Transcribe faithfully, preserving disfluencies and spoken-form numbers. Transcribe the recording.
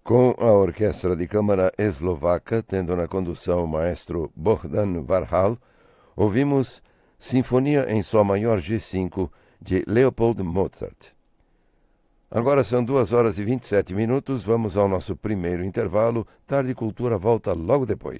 Com a Orquestra de Câmara Eslovaca, tendo na condução o maestro Bohdan Varhal, ouvimos Sinfonia em Sol Maior G cinco, de Leopold Mozart. Agora são duas horas e vinte e sete minutos, vamos ao nosso primeiro intervalo. Tarde Cultura volta logo depois.